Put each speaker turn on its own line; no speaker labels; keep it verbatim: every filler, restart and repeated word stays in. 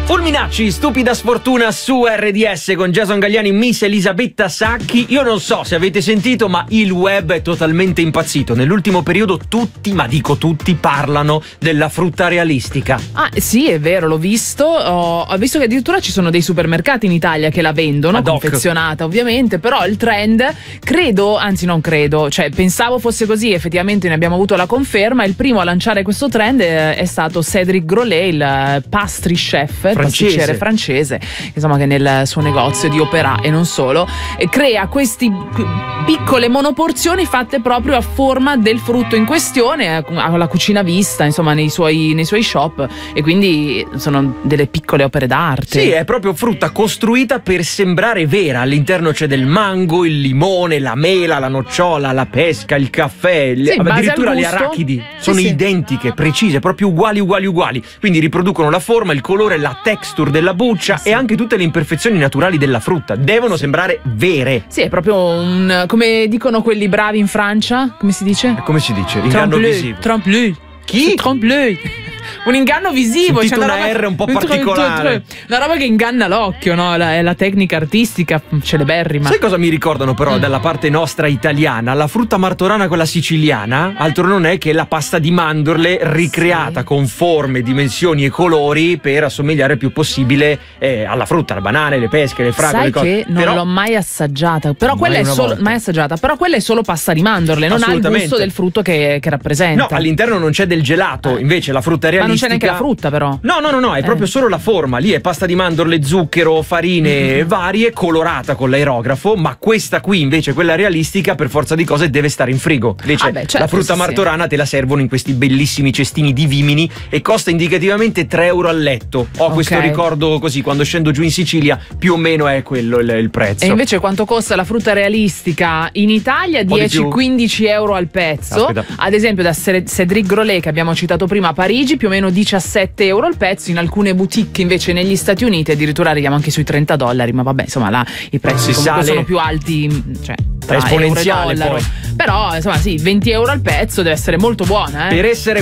Fulminacci, stupida sfortuna su R D S con Jason Galliani, Miss Elisabetta Sacchi. Io non so se avete sentito, ma il web è totalmente impazzito. Nell'ultimo periodo tutti, ma dico tutti, parlano della frutta realistica.
Ah sì, è vero, l'ho visto. Ho, ho visto che addirittura ci sono dei supermercati in Italia che la vendono,
Ad hoc.
confezionata ovviamente, però il trend, credo, anzi non credo, cioè pensavo fosse così, effettivamente ne abbiamo avuto la conferma. Il primo a lanciare questo trend è, è stato Cédric Grolet, il pastry chef, pasticcere francese, insomma, che nel suo negozio di Opéra e non solo crea queste piccole monoporzioni fatte proprio a forma del frutto in questione, ha la cucina vista, insomma, nei suoi, nei suoi shop, e quindi sono delle piccole opere d'arte.
Sì, è proprio frutta costruita per sembrare vera. All'interno c'è del mango, il limone, la mela, la nocciola, la pesca, il caffè,
sì,
le, addirittura le arachidi sono
sì,
identiche, precise, proprio uguali uguali uguali, quindi riproducono la forma, il colore, la texture della buccia, sì, e anche tutte le imperfezioni naturali della frutta. Devono sembrare vere.
Sì, è proprio un, come dicono quelli bravi in Francia, come si dice?
Come si dice? Inganno visivo.
Trompe-l'œil.
Chi?
Trompe-l'œil. Un inganno visivo,
cioè
una,
una
roba,
R un po' particolare,
una roba che inganna l'occhio, no? La, è la tecnica artistica celeberrima.
Sai cosa mi ricordano però
mm.
dalla parte nostra italiana? La frutta martorana, quella siciliana, altro non è che la pasta di mandorle ricreata, sì, con forme, dimensioni e colori per assomigliare il più possibile eh, alla frutta, le banane, le pesche, le fragole.
Sai
le cose.
che non
però,
l'ho mai assaggiata, però quella è solo
volta.
mai assaggiata, però quella è solo pasta di mandorle, non ha il gusto del frutto che, che rappresenta.
No, all'interno non c'è del gelato,
eh.
invece la frutta realistica.
Ma non c'è neanche la frutta, però.
No, no, no, no, è eh. proprio solo la forma. Lì è pasta di mandorle, zucchero, farine mm-hmm. varie, colorata con l'aerografo. Ma questa qui, invece, quella realistica, per forza di cose deve stare in frigo. Invece,
ah beh, certo,
la frutta
sì,
martorana
sì.
te la servono in questi bellissimi cestini di vimini e costa indicativamente tre euro al letto. Ho okay. questo ricordo così, quando scendo giù in Sicilia, più o meno è quello il, il prezzo.
E invece quanto costa la frutta realistica in Italia? dieci quindici euro al pezzo.
Aspetta.
Ad esempio da Cédric Grolet, che abbiamo citato prima, a Parigi, più o meno diciassette euro al pezzo. In alcune boutique invece negli Stati Uniti addirittura arriviamo anche sui trenta dollari, ma vabbè, insomma là i prezzi
si
comunque
sale.
sono più alti, cioè tra
esponenziale
euro e dollaro.
poi.
Però insomma sì, venti euro al pezzo deve essere molto buona, eh?
Per essere